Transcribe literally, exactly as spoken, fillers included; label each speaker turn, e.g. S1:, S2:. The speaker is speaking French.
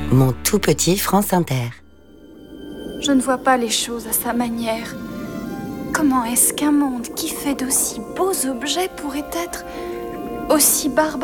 S1: Mon tout petit France Inter.
S2: Je ne vois pas les choses à sa manière. Comment est-ce qu'un monde qui fait d'aussi beaux objets pourrait être aussi barbare ?